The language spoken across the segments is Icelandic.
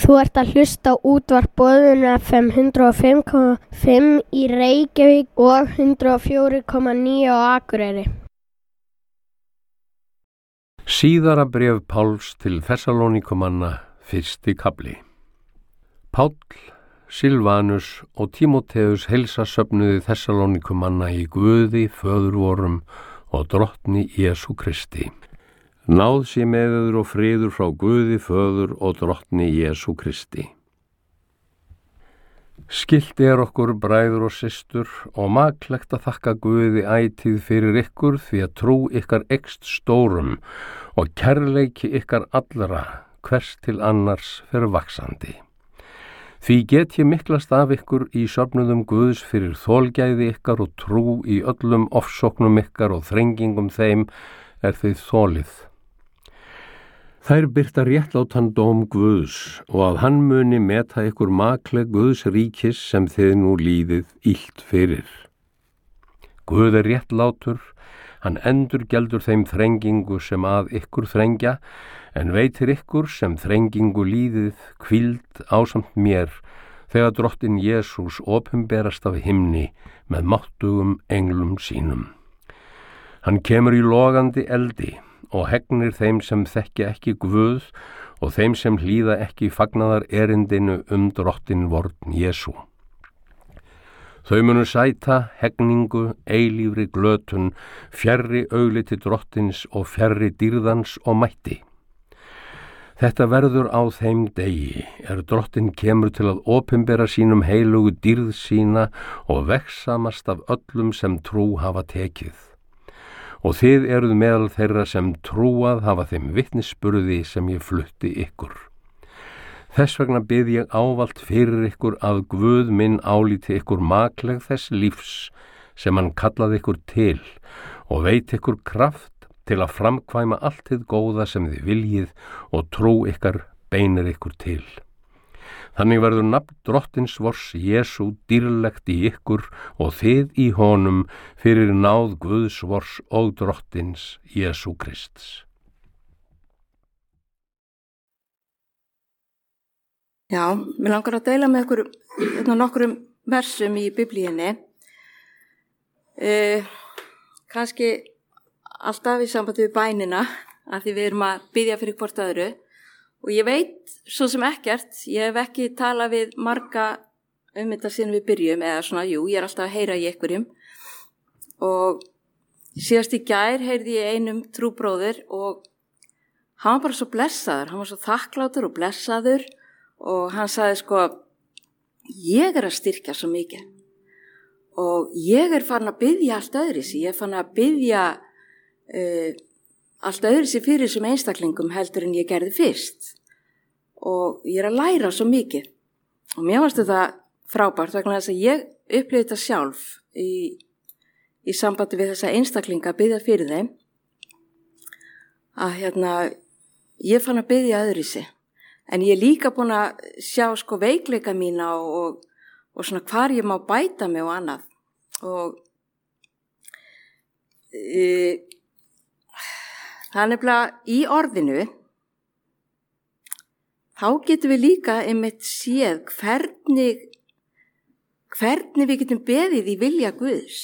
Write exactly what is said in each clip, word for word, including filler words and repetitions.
Þú ert að hlusta á útvarp Boðun F M hundrað og fimm komma fimm í Reykjavík og hundrað og fjögur komma níu á Akureyri. Síðara bréf Páls til Þessalóníkumanna, fyrsti kafli. Páll, Silvanus og Tímóteus heilsa söfnuði Þessalóníkumanna í Guði, Föður vorum og Drottni Jesú Kristi. Náð sé með yður og friður frá Guði, Föður og Drottni Jesú Kristi. Skylt er okkur bræður og systur og maklegt að þakka Guði ætíð fyrir ykkur því að trú ykkar eykst stórum og kærleiki ykkar allra hvers til annars fer vaxandi. Því get ég miklast af ykkur í söfnuðum Guðs fyrir þolgæði ykkar og trú í öllum ofsóknum ykkar og þrengingum þeim er þið þolið. Þær birta réttlátan dóm Guðs og að hann muni meta ykkur makleg Guðs ríkis sem þið nú líðið illt fyrir. Guð er réttlátur, hann endurgjeldur þeim þrengingu sem að ykkur þrengja, en veitir ykkur sem þrengingu líðið hvíld ásamt mér, þegar Drottinn Jesús opinberast af himni með máttugum englum sínum. Hann kemur í logandi eldi og hegnir þeim sem þekkja ekki Guð og þeim sem hlýða ekki fagnaðar erindinu um Drottinn vorn Jesú. Þau munu sæta hegningu, eilífri glötun, fjarri augliti Drottins og fjarri dýrðans og mætti. Þetta verður á þeim degi, er Drottinn kemur til að opinbera sínum heilugu dýrð sína og vegsamast af öllum sem trú hafa tekið. Og þið eruð meðal þeirra sem trúað hafa þeim vitnisburði sem ég flutti ykkur. Þess vegna bið ég ávallt fyrir ykkur að Guð minn álíti ykkur makleg þess lífs sem hann kallaði ykkur til og veit ykkur kraft til að framkvæma allt hið góða sem þið viljið og trú ykkar beinir ykkur til. Þannig verður nafn Drottins vors Jesú dýrlegt í ykkur og þið í honum fyrir náð Guðs vors og Drottins Jesú Krists. Já, mér langar að deila með ykkur hérna, nokkrum versum í Biblíunni. Eh, kannski alltaf í sambandi við bænina, af því við erum að biðja fyrir hvort öðru. Og ég veit svo sem ekkert, ég hef ekki talað við marga um þetta síðan við byrjum, eða svona, jú, ég er alltaf að heyra í einhverjum. Og síðast í gær heyrði ég einum trúbróðir og hann var bara svo blessaður, hann var svo þakklátur og blessaður og hann sagði sko, ég er að styrkja svo mikið og ég er farin að biðja allt öðruvísi, ég er farin að biðja uh, allt öðruvísi fyrir þessum einstaklingum heldur en ég gerði fyrst. Og ég er að læra svo mikið. Og mér fannst þetta frábært vegna þess að ég upplifði þetta sjálf í, í sambandi við þessa einstaklinga að biðja fyrir þeim. Að hérna, ég fann að biðja öðruvísi. En ég er líka búin að sjá sko veikleika mína og, og svona hvar ég má bæta mig og annað. Og e, það er nefnilega í orðinu, þá getum við líka einmitt séð hvernig, hvernig við getum beðið í vilja Guðs.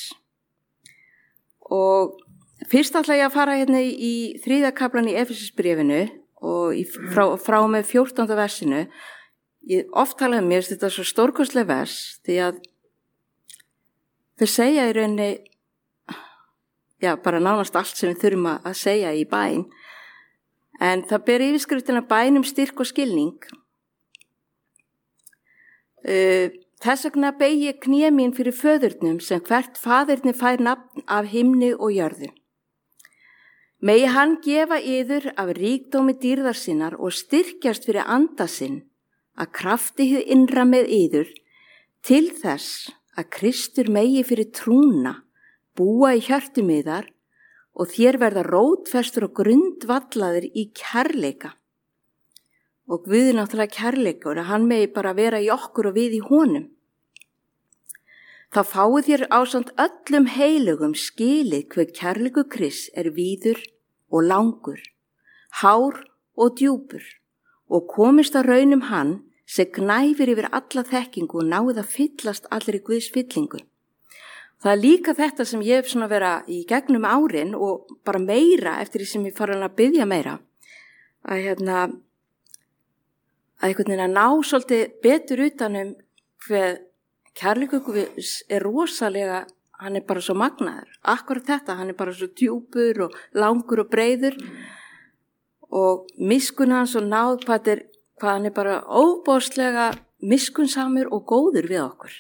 Og fyrst ætla ég að fara hérna í þriðja kaflan í Efesisbréfinu og í, frá, frá með fjórtánda versinu. Ég oft talaði mér, þetta er svo stórkostleg vers, því að þau segja í rauninni, já, bara nánast allt sem við þurfum að segja í bæn. En það ber yfirskriftina bæn um styrk og skilning. Þess vegna beygi ég kné mín fyrir föðurnum sem hvert faðirni fær nafn af himni og jörðu. Megi hann gefa yður af ríkdómi dýrðar sinnar og styrkjast fyrir anda sinn að krafti hið innra með yður til þess að Kristur megi fyrir trúna búa í hjörtum yðar og þér verða rótfestur og grundvallaðir í kærleika. Og Guð er náttúrulega kærleikur, að hann megi bara vera í okkur og við í honum. Þá fáið þér ásamt öllum heilugum skilið hver kærleiku Krists er víður og langur, hár og djúpur, og komist að raunum hann sem gnæfir yfir alla þekkingu og náið að fyllast allir í Guðs fyllingu. Það er líka þetta sem ég hef svona vera í gegnum árin og bara meira eftir því sem ég fara að biðja meira, að hérna, að einhvern veginn að ná svolítið betur utanum hver kærleikur Guðs er rosalega, hann er bara svo magnaður. Akkurat þetta, hann er bara svo djúpur og langur og breiður og miskunn hans og náð hvað, er, hvað hann er bara óbóðslega miskunnsamur og góður við okkur.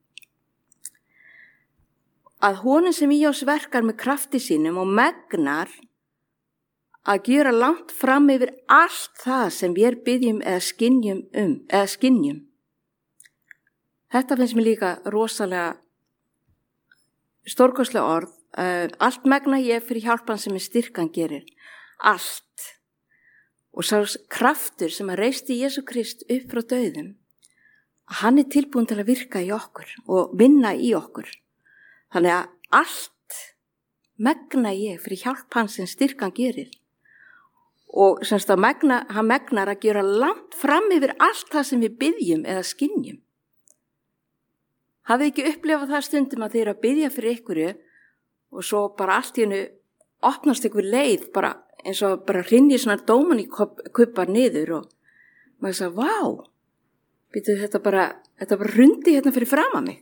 Að honum sem í oss verkar með krafti sínum og megnar að gera langt fram yfir allt það sem við biðjum eða skynjum um, eða skynjum. Þetta finnst mér líka rosalega stórkostlega orð. Uh, allt megna ég fyrir hjálpan sem er styrkan gerir. Allt. Og sá kraftur sem að reisti Jesú Krist upp frá dauðum, hann er tilbúin til að virka í okkur og vinna í okkur. Þannig að allt megna ég fyrir hjálp hans sem styrkan gerir. Og semst að megna, hann megnar að gera langt fram yfir allt það sem við biðjum eða skynjum. Hafið ekki upplifað það stundum að þið eru að biðja fyrir ykkurju og svo bara allt í hennu opnast ykkur leið, bara eins og bara hrynji svona dóman í kubbar niður og maður sagði, vá, býtu þetta bara, þetta bara hrundi hérna fyrir fram að mig.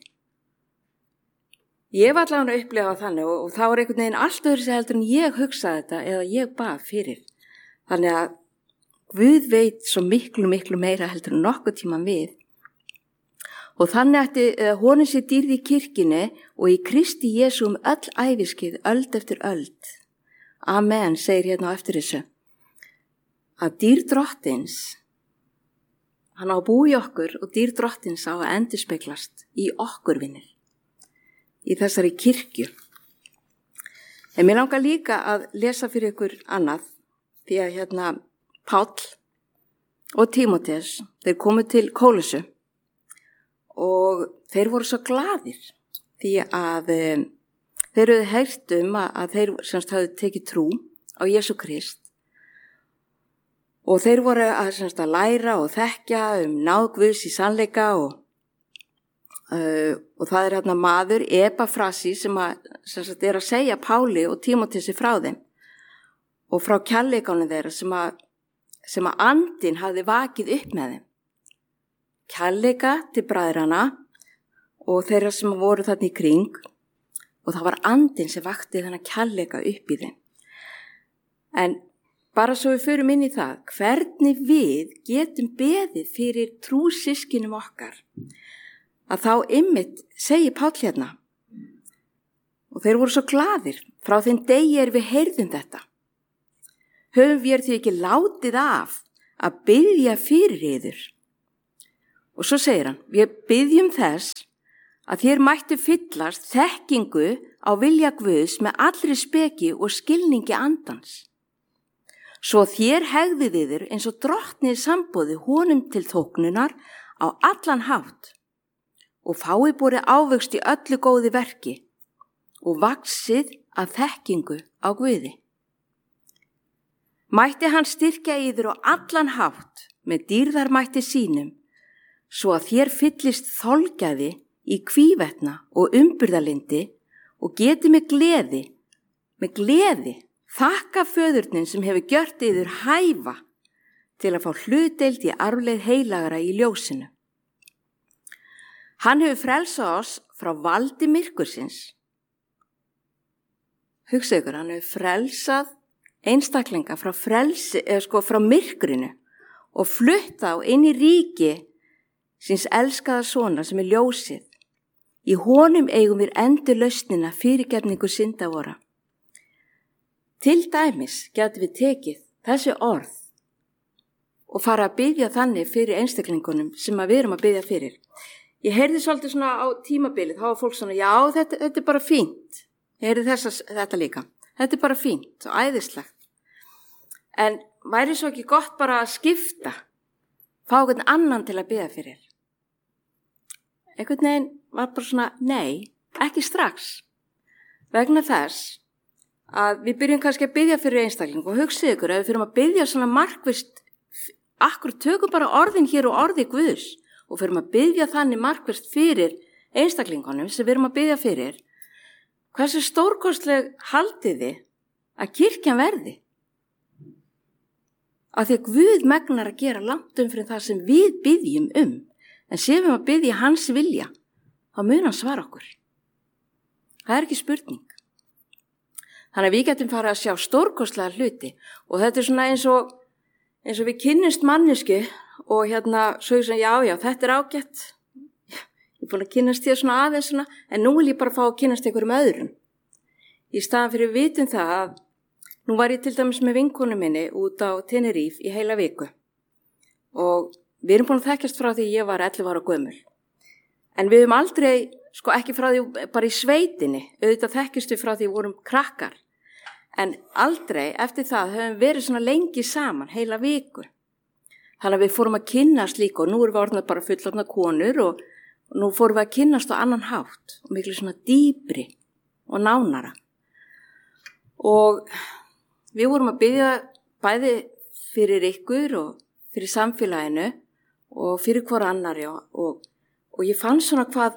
Ég var allavega að upplifa þannig og, og þá er einhvern veginn allt öðru sem heldur en ég hugsaði þetta eða ég bað fyrir. Þannig að Guð veit svo miklu, miklu meira heldur en nokkuð tíma við. Og þannig ætti uh, honum sér dýrð í kirkjunni og í Kristi Jesú um öll æviskið, öld eftir öld. Amen, segir hérna á eftir þessu. Að dýr drottins, hann á að búa í okkur og dýr drottins á að endurspeglast í okkur vinnir. Í þessari kirkju. En mér langar líka að lesa fyrir ykkur annað, því að hérna Páll og Tímóteus, þeir komu til Kólusu og þeir voru svo glaðir því að um, þeir höfðu heyrt um að, að þeir semst hafðu tekið trú á Jesú Krist og þeir voru að, semst, að læra og þekkja um náð Guðs í sannleika og Uh, og það er hérna maður Epafrasi sem, að, sem sagt, er að segja Páli og Tímóteusi frá þeim og frá kærleikanum þeirra sem að, sem að andinn hafði vakið upp með þeim. Kærleika til bræðrana og þeirra sem voru þarna í kring og það var andinn sem vakti þennan kærleika upp í þeim. En bara svo við förum inn í það, hvernig við getum beðið fyrir trúsyskinum okkar, að þá ymmit segi Páll hérna og þeir voru svo glaðir frá þeim degi er við heyrðum þetta. Höfum við því ekki látið af að biðja fyrir yður. Og svo segir hann, við biðjum þess að þér mættu fyllast þekkingu á vilja Guðs með allri speki og skilningi andans. Svo þér hegðið yður eins og drottnið sambóði honum til þóknunar á allan hátt og fái borið ávöxt í öllu góði verki og vaxið af þekkingu á Guði. Mætti hann styrkja yður á allan hátt með dýrðarmætti sínum, svo að þér fyllist þolgæði í hvívetna og umburðarlyndi og geti með gleði, með gleði, þakka föðurnin sem hefur gjört yður hæfa til að fá hlutdeild í arfleið heilagara í ljósinu. Hann hefur frelsað oss frá valdi myrkursins. Hugsa ykkur, hann hefur frelsað einstaklinga frá, frelsi, eða sko, frá myrkurinu og flutt þá inn í ríki síns elskaða sona sem er ljósið. Í honum eigum við endur lausnina fyrirgefningu synda vora. Til dæmis getum við tekið þessi orð og fara að biðja þannig fyrir einstaklingunum sem að við erum að biðja fyrir. Ég heyrði svolítið svona á tímabilið, þá var fólk svona, já, þetta, þetta er bara fínt. Ég heyrði þessa, þetta líka. Þetta er bara fínt og æðislegt. En væri svo ekki gott bara að skipta, fá einhvern annan til að biðja fyrir. Einhvern veginn var bara svona, nei, ekki strax. Vegna þess að við byrjum kannski að biðja fyrir einstakling og hugsið ykkur, ef við fyrir að biðja svona markvist akkur tökum bara orðin hér og orði Guðs og fyrir að biðja þannig markvert fyrir einstaklingunum sem við erum að biðja fyrir. Hversu stórkostleg haldið þið að kirkjan verði? Af því að Guð megnar að gera langt umfyrir það sem við biðjum um, en séum við að biðja hans vilja, þá mun hann svara okkur. Það er ekki spurning. Þannig að við getum farið að sjá stórkostlega hluti og þetta er svona eins og, eins og við kynnumst mannesku og hérna svo ég sem já, já, þetta er ágætt. Ég er búin að kynnast þér svona aðeins svona, en nú vil ég bara fá að kynnast einhverjum öðrum. Í staðan fyrir við vitum það að nú var ég til dæmis með vinkonu minni út á Tenerife í heila viku og við erum búin að þekkjast frá því ég var ellefu ára gömul. En við höfum aldrei, sko ekki frá því bara í sveitinni, auðvitað þekkjast við frá því við vorum krakkar. En aldrei eftir það höfum verið svona lengi saman, heila viku. Þannig að við fórum að kynnast líka og nú erum við orðnað bara fullorðna konur og nú fórum við að kynnast á annan hátt og miklu svona dýpri og nánara. Og við vorum að biðja bæði fyrir ykkur og fyrir samfélaginu og fyrir hver annari og, og, og ég fann svona hvað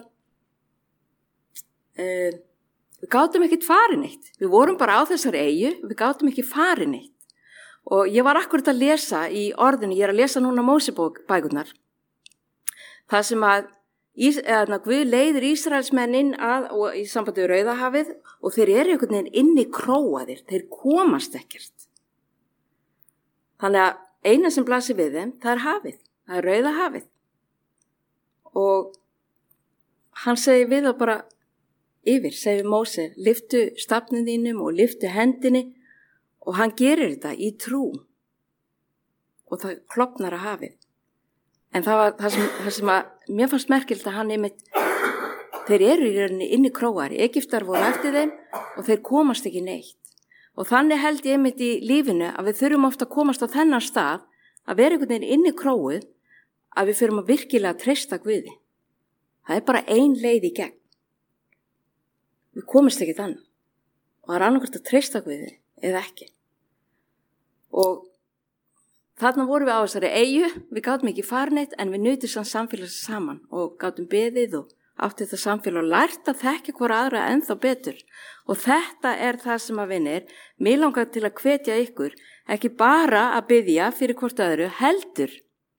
uh, við gátum ekkert farið neitt. Við vorum bara á þessari eyju, við gátum ekki farið neitt. Og ég var akkurat að lesa í orðinu, ég er að lesa núna Mósebókbækurnar, það sem að Ís, eða, Guð leiðir Ísraelsmennin að og í sambandi við Rauðahafið og þeir eru einhvern veginn inni króaðir, þeir komast ekkert. Þannig að eina sem blasir við þeim, það er hafið, það er Rauðahafið. Og hann segir við þá bara yfir, segir Móse, lyftu stafnum þínum og lyftu hendinni og hann gerir þetta í trú og það klofnar að hafið. En það var það sem, það sem að mér fannst merkilt að hann einmitt, þeir eru í rauninni inni króar, Egyptar voru eftir þeim og þeir komast ekki neitt. Og þannig held ég einmitt í lífinu að við þurfum ofta að komast á þennan stað að vera einhvern veginn inni króið að við þurfum að virkilega treysta Guði. Það er bara ein leið í gegn. Við komast ekki þannig og það er annarkvæmt að treysta Guði eða ekki. Og þarna vorum við á þessari eyju, við gátum ekki farneitt en við nutum sann samfélags saman og gátum beðið og átti þetta samfélag og lært að þekka hver aðra ennþá betur. Og þetta er það sem að vinir, mér langar til að hvetja ykkur, ekki bara að biðja fyrir hvort öðru, heldur.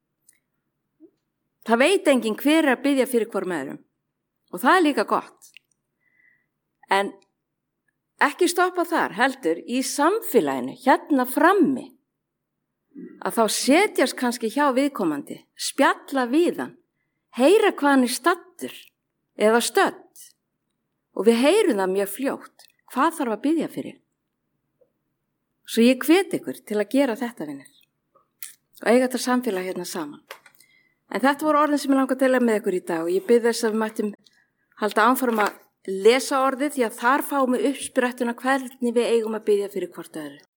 Það veit enginn hver er að biðja fyrir hvort öðrum og það er líka gott. En ekki stoppa þar, heldur, í samfélaginu, hérna frammi. Að þá setjast kannski hjá viðkomandi, spjalla við hann, heyra hvað hann er stattur eða stödd og við heyrum það mjög fljótt, hvað þarf að biðja fyrir. Svo ég hvet ykkur til að gera þetta vinir og eiga þetta samfélag hérna saman. En þetta voru orðin sem ég langar að deila með ykkur í dag og ég bið þess að við mættum halda áfram að lesa orðið því að þar fáum við uppsprettuna hvernig við eigum að biðja fyrir hvort öðru.